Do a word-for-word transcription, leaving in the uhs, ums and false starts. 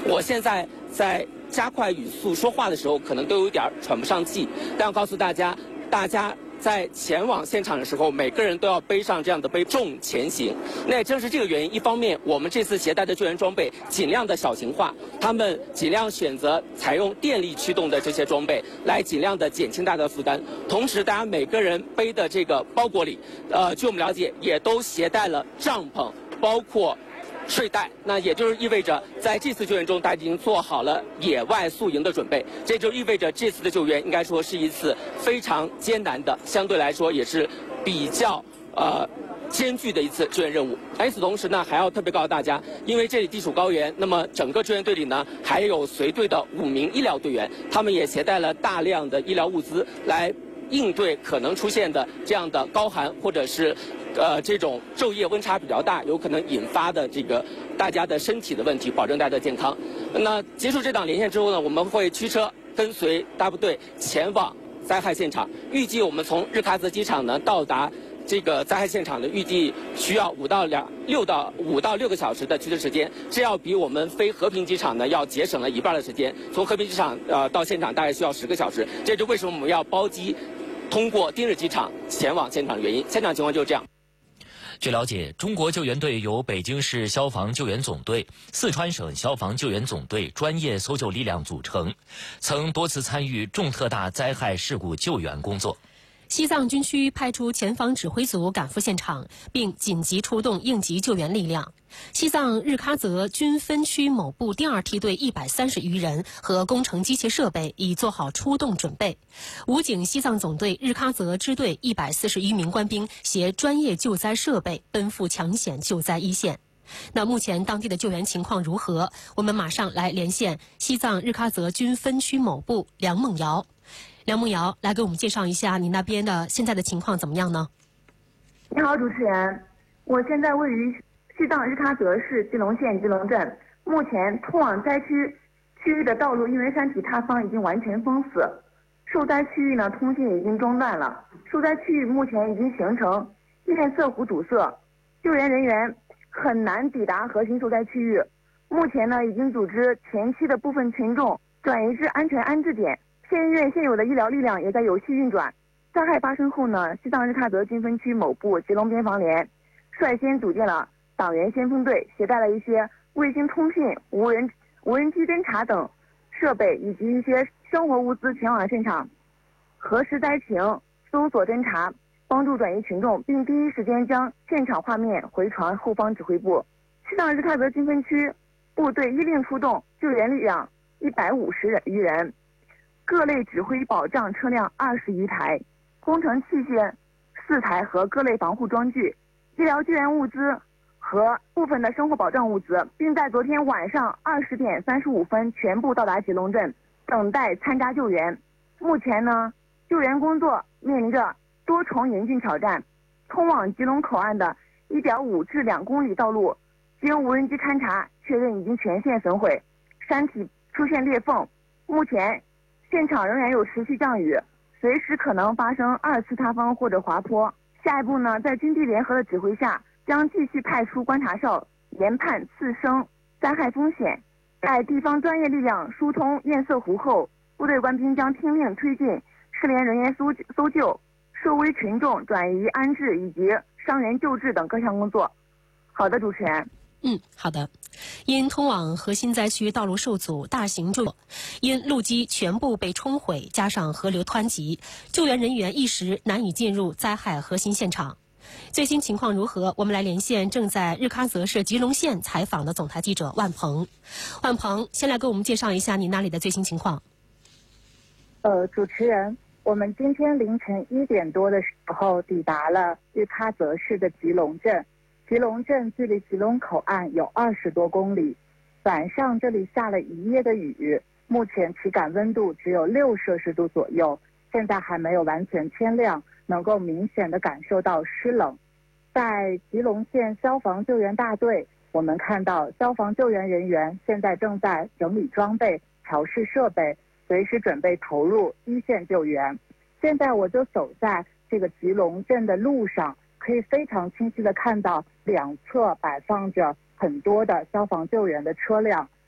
我现在在加快语速说话的时候，可能都有点喘不上气。但要告诉大家，大家在前往现场的时候，每个人都要背上这样的背重前行。那也正是这个原因，一方面我们这次携带的救援装备尽量的小型化，他们尽量选择采用电力驱动的这些装备，来尽量的减轻大家的负担。同时，大家每个人背的这个包裹里，呃，据我们了解，也都携带了帐篷，包括睡袋，那也就是意味着，在这次救援中，大家已经做好了野外宿营的准备。这就意味着这次的救援应该说是一次非常艰难的，相对来说也是比较呃艰巨的一次救援任务。而与此同时呢，还要特别告诉大家，因为这里地处高原，那么整个救援队里呢还有随队的五名医疗队员，他们也携带了大量的医疗物资来应对可能出现的这样的高寒或者是。呃，这种昼夜温差比较大，有可能引发的这个大家的身体的问题，保证大家的健康。那结束这档连线之后呢，我们会驱车跟随大部队前往灾害现场。预计我们从日喀则机场呢到达这个灾害现场的预计需要五到两六到五到六个小时的驱车时间，这要比我们飞和平机场呢要节省了一半的时间。从和平机场呃到现场大概需要十个小时，这就为什么我们要包机通过丁日机场前往现场的原因。现场情况就是这样。 据了解，中国救援队由北京市消防救援总队、四川省消防救援总队专业搜救力量组成，曾多次参与重特大灾害事故救援工作。 西藏军区派出前方指挥组赶赴现场，并紧急出动应急救援力量。西藏日喀则军分区某部第二梯队一百三十余人和工程机械设备已做好出动准备。武警西藏总队日喀则支队一百四十余名官兵携专业救灾设备奔赴抢险救灾一线。那目前当地的救援情况如何？我们马上来连线西藏日喀则军分区某部梁梦瑶。梁梦瑶，来给我们介绍一下你那边的现在的情况怎么样呢？ 你好，主持人，我现在位于西藏日喀则市吉隆县吉隆镇，目前通往灾区区域的道路因为山体塌方已经完全封死，受灾区域呢通信已经中断了，受灾区域目前已经形成一片色湖堵塞，救援人员很难抵达核心受灾区域。目前呢已经组织前期的部分群众转移至安全安置点。县医院现有的医疗力量也在有序运转。灾害发生后呢，西藏日喀则军分区某部吉隆边防连率先组建了党员先锋队，携带了一些卫星通信、无人无人机侦察等设备以及一些生活物资前往现场，核实灾情、搜索侦查，帮助转移群众，并第一时间将现场画面回传后方指挥部。西藏日喀则军分区部队依令出动救援力量一百五十余人。各类指挥保障车辆二十余台，工程器械四台和各类防护装具、医疗救援物资和部分的生活保障物资，并在昨天晚上二十点三十五分全部到达吉隆镇，等待参加救援。目前呢，救援工作面临着多重严峻挑战。通往吉隆口岸的一点五至两公里道路，经无人机勘察确认已经全线损毁，山体出现裂缝。目前现场仍然有持续降雨，随时可能发生二次塌方或者滑坡。下一步呢，在军地联合的指挥下，将继续派出观察哨研判次生灾害风险。在地方专业力量疏通堰塞湖后，部队官兵将听令推进失联人员搜搜救、受危群众转移安置以及伤员救治等各项工作。好的，主持人。 嗯，好的。因通往核心灾区道路受阻，大型救因路基全部被冲毁，加上河流湍急，救援人员一时难以进入灾害核心现场。最新情况如何？我们来连线正在日喀则市吉隆县采访的总台记者万鹏。万鹏，先来给我们介绍一下你那里的最新情况。 呃，主持人，我们今天凌晨一点多的时候抵达了日喀则市的吉隆镇。吉隆镇距离吉隆口岸有二十多公里，晚上这里下了一夜的雨，目前体感温度只有六摄氏度左右，现在还没有完全天亮，能够明显的感受到湿冷。在吉隆县消防救援大队，我们看到消防救援人员现在正在整理装备、调试设备，随时准备投入一线救援。现在我就走在这个吉隆镇的路上，可以非常清晰地看到两侧摆放着很多的消防救援的车辆，